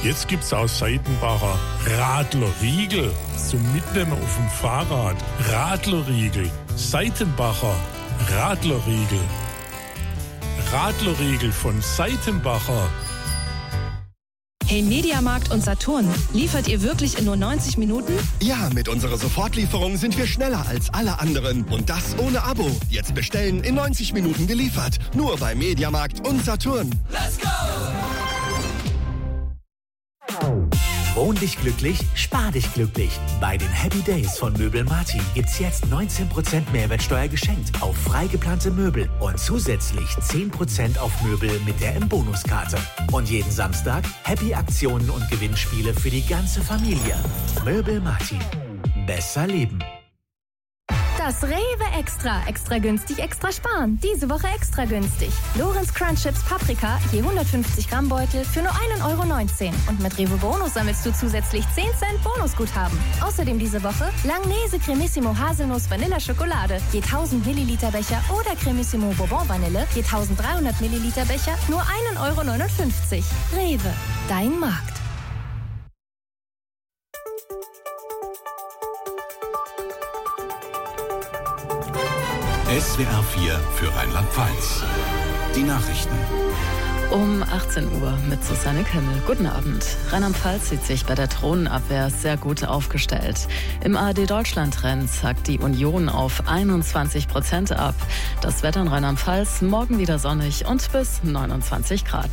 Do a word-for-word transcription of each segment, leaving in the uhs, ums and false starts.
Jetzt gibt's aus Seitenbacher Radlerriegel zum Mitnehmen auf dem Fahrrad. Radlerriegel, Seitenbacher Radlerriegel. Radlerriegel von Seitenbacher. Hey Mediamarkt und Saturn, liefert ihr wirklich in nur neunzig Minuten? Ja, mit unserer Sofortlieferung sind wir schneller als alle anderen. Und das ohne Abo. Jetzt bestellen, in neunzig Minuten geliefert. Nur bei Mediamarkt und Saturn. Let's go! Wohn dich glücklich, spar dich glücklich. Bei den Happy Days von Möbel Martin gibt's jetzt neunzehn Prozent Mehrwertsteuer geschenkt auf frei geplante Möbel und zusätzlich zehn Prozent auf Möbel mit der M-Bonus-Karte. Und jeden Samstag Happy-Aktionen und Gewinnspiele für die ganze Familie. Möbel Martin. Besser leben. Das Rewe Extra. Extra günstig, extra sparen. Diese Woche extra günstig. Lorenz Crunch Chips Paprika, je hundertfünfzig Gramm Beutel für nur ein Euro neunzehn. Und mit Rewe Bonus sammelst du zusätzlich zehn Cent Bonusguthaben. Außerdem diese Woche Langnese Cremissimo Haselnuss Vanilla Schokolade, je tausend Milliliter Becher oder Cremissimo Bourbon Vanille, je eintausenddreihundert Milliliter Becher, nur ein Euro neunundfünfzig. Rewe, dein Markt. S W R vier für Rheinland-Pfalz. Die Nachrichten. Um achtzehn Uhr mit Susanne Kimmel. Guten Abend. Rheinland-Pfalz sieht sich bei der Drohnenabwehr sehr gut aufgestellt. Im A R D-Deutschland-Trend zackt die Union auf einundzwanzig Prozent ab. Das Wetter in Rheinland-Pfalz morgen wieder sonnig und bis neunundzwanzig Grad.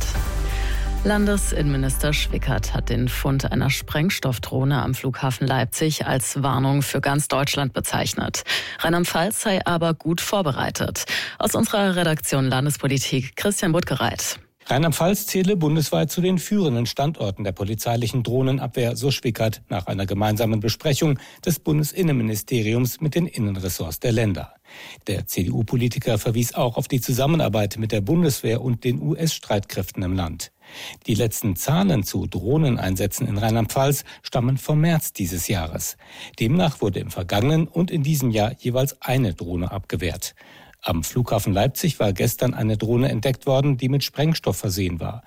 Landesinnenminister Schwickert hat den Fund einer Sprengstoffdrohne am Flughafen Leipzig als Warnung für ganz Deutschland bezeichnet. Rheinland-Pfalz sei aber gut vorbereitet. Aus unserer Redaktion Landespolitik Christian Buttgereit. Rheinland-Pfalz zähle bundesweit zu den führenden Standorten der polizeilichen Drohnenabwehr, so Schwickert nach einer gemeinsamen Besprechung des Bundesinnenministeriums mit den Innenressorts der Länder. Der C D U-Politiker verwies auch auf die Zusammenarbeit mit der Bundeswehr und den U S-Streitkräften im Land. Die letzten Zahlen zu Drohneneinsätzen in Rheinland-Pfalz stammen vom März dieses Jahres. Demnach wurde im vergangenen und in diesem Jahr jeweils eine Drohne abgewehrt. Am Flughafen Leipzig war gestern eine Drohne entdeckt worden, die mit Sprengstoff versehen war.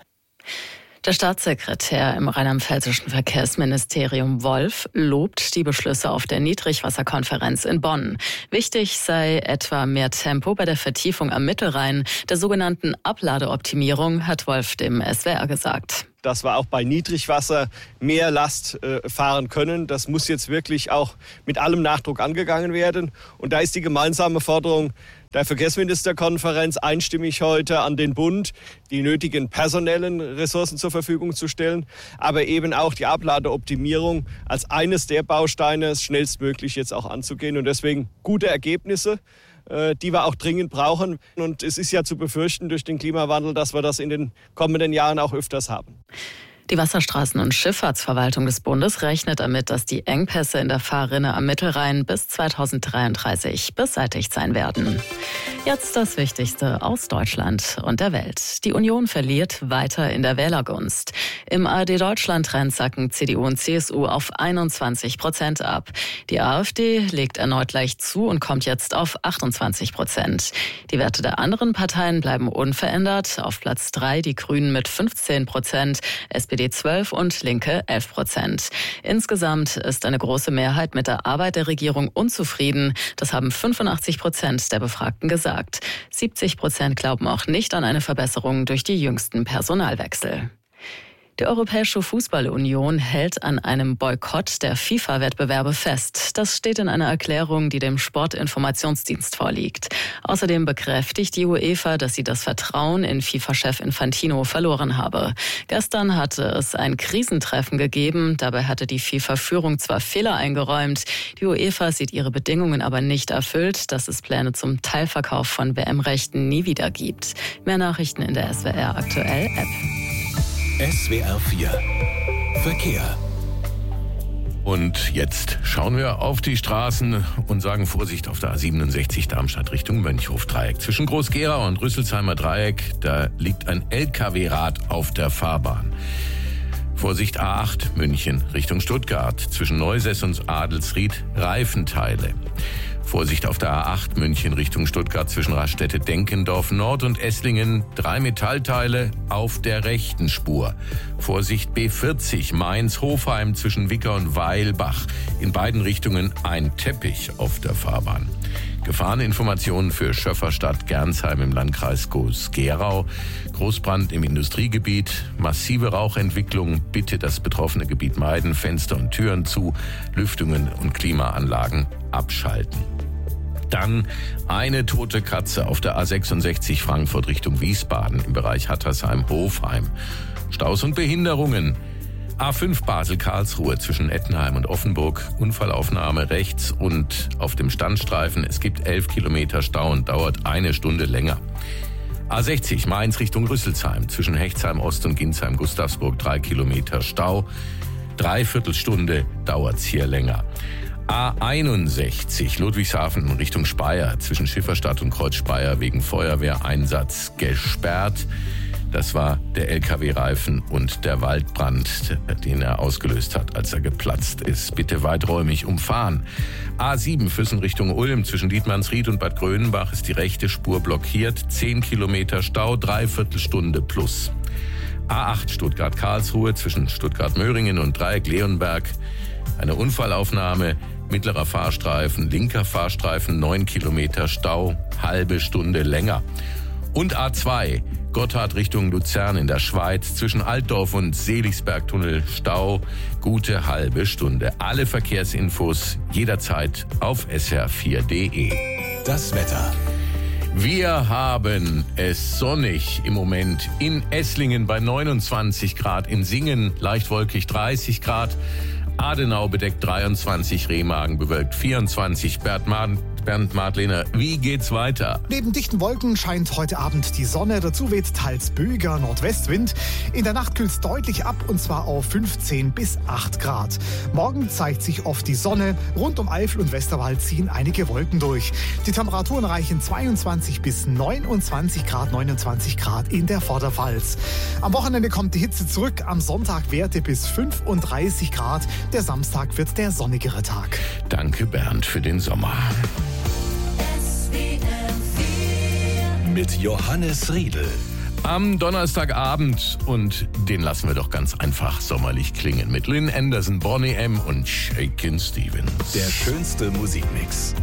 Der Staatssekretär im rheinland-pfälzischen Verkehrsministerium Wolf lobt die Beschlüsse auf der Niedrigwasserkonferenz in Bonn. Wichtig sei etwa mehr Tempo bei der Vertiefung am Mittelrhein, der sogenannten Abladeoptimierung, hat Wolf dem S W R gesagt. Dass wir auch bei Niedrigwasser mehr Last äh, fahren können. Das muss jetzt wirklich auch mit allem Nachdruck angegangen werden. Und da ist die gemeinsame Forderung der Verkehrsministerkonferenz einstimmig heute an den Bund, die nötigen personellen Ressourcen zur Verfügung zu stellen, aber eben auch die Abladeoptimierung als eines der Bausteine schnellstmöglich jetzt auch anzugehen. Und deswegen gute Ergebnisse, die wir auch dringend brauchen. Und es ist ja zu befürchten durch den Klimawandel, dass wir das in den kommenden Jahren auch öfters haben. Die Wasserstraßen- und Schifffahrtsverwaltung des Bundes rechnet damit, dass die Engpässe in der Fahrrinne am Mittelrhein bis zweitausenddreiunddreißig beseitigt sein werden. Jetzt das Wichtigste aus Deutschland und der Welt. Die Union verliert weiter in der Wählergunst. Im A R D-Deutschland-Trend sacken C D U und C S U auf einundzwanzig Prozent ab. Die AfD legt erneut leicht zu und kommt jetzt auf achtundzwanzig Prozent. Die Werte der anderen Parteien bleiben unverändert. Auf Platz drei die Grünen mit fünfzehn Prozent, S P D zwölf und Linke elf Prozent. Insgesamt ist eine große Mehrheit mit der Arbeit der Regierung unzufrieden. Das haben fünfundachtzig Prozent der Befragten gesagt. siebzig Prozent glauben auch nicht an eine Verbesserung durch die jüngsten Personalwechsel. Die Europäische Fußball-Union hält an einem Boykott der FIFA-Wettbewerbe fest. Das steht in einer Erklärung, die dem Sportinformationsdienst vorliegt. Außerdem bekräftigt die UEFA, dass sie das Vertrauen in FIFA-Chef Infantino verloren habe. Gestern hatte es ein Krisentreffen gegeben. Dabei hatte die FIFA-Führung zwar Fehler eingeräumt, die UEFA sieht ihre Bedingungen aber nicht erfüllt, dass es Pläne zum Teilverkauf von W M-Rechten nie wieder gibt. Mehr Nachrichten in der S W R Aktuell App. S W R vier Verkehr. Und jetzt schauen wir auf die Straßen und sagen Vorsicht auf der A siebenundsechzig Darmstadt Richtung Mönchhof-Dreieck. Zwischen Groß-Gerau und Rüsselsheimer Dreieck, da liegt ein L K W-Rad auf der Fahrbahn. Vorsicht A acht München Richtung Stuttgart. Zwischen Neusess und Adelsried Reifenteile. Vorsicht auf der A acht München Richtung Stuttgart zwischen Raststätte Denkendorf Nord und Esslingen. Drei Metallteile auf der rechten Spur. Vorsicht B vierzig Mainz-Hofheim zwischen Wicker und Weilbach. In beiden Richtungen ein Teppich auf der Fahrbahn. Gefahreninformationen für Schöfferstadt Gernsheim im Landkreis Groß-Gerau. Großbrand im Industriegebiet, massive Rauchentwicklung. Bitte das betroffene Gebiet meiden, Fenster und Türen zu, Lüftungen und Klimaanlagen abschalten. Dann eine tote Katze auf der A sechsundsechzig Frankfurt Richtung Wiesbaden im Bereich Hattersheim-Hofheim. Staus und Behinderungen. A fünf Basel-Karlsruhe zwischen Ettenheim und Offenburg. Unfallaufnahme rechts und auf dem Standstreifen. Es gibt elf Kilometer Stau und dauert eine Stunde länger. A sechzig Mainz Richtung Rüsselsheim zwischen Hechtsheim Ost und Ginsheim-Gustavsburg. Drei Kilometer Stau. Dreiviertelstunde dauert's hier länger. A einundsechzig Ludwigshafen Richtung Speyer zwischen Schifferstadt und Kreuz Speyer wegen Feuerwehreinsatz gesperrt. Das war der L K W-Reifen und der Waldbrand, den er ausgelöst hat, als er geplatzt ist. Bitte weiträumig umfahren. A sieben Füssen Richtung Ulm zwischen Dietmannsried und Bad Grönenbach ist die rechte Spur blockiert. Zehn Kilometer Stau, Dreiviertelstunde plus. A acht Stuttgart-Karlsruhe zwischen Stuttgart-Möhringen und Dreieck-Leonberg. Eine Unfallaufnahme, mittlerer Fahrstreifen, linker Fahrstreifen, neun Kilometer Stau, halbe Stunde länger. Und A zwei Gotthard Richtung Luzern in der Schweiz zwischen Altdorf und Seligsbergtunnel Stau, gute halbe Stunde. Alle Verkehrsinfos jederzeit auf S R vier punkt de. Das Wetter. Wir haben es sonnig im Moment in Esslingen bei neunundzwanzig Grad, in Singen leicht wolkig dreißig Grad, Adenau bedeckt dreiundzwanzig, Remagen bewölkt vierundzwanzig. Bernd Mahn Bernd Madlener, wie geht's weiter? Neben dichten Wolken scheint heute Abend die Sonne. Dazu weht teils böiger Nordwestwind. In der Nacht kühlt's deutlich ab und zwar auf fünfzehn bis acht Grad. Morgen zeigt sich oft die Sonne. Rund um Eifel und Westerwald ziehen einige Wolken durch. Die Temperaturen reichen zweiundzwanzig bis neunundzwanzig Grad, neunundzwanzig Grad in der Vorderpfalz. Am Wochenende kommt die Hitze zurück. Am Sonntag Werte bis fünfunddreißig Grad. Der Samstag wird der sonnigere Tag. Danke Bernd für den Sommer. Mit Johannes Riedel. Am Donnerstagabend, und den lassen wir doch ganz einfach sommerlich klingen, mit Lynn Anderson, Bonnie M. und Shakin' Stevens. Der schönste Musikmix.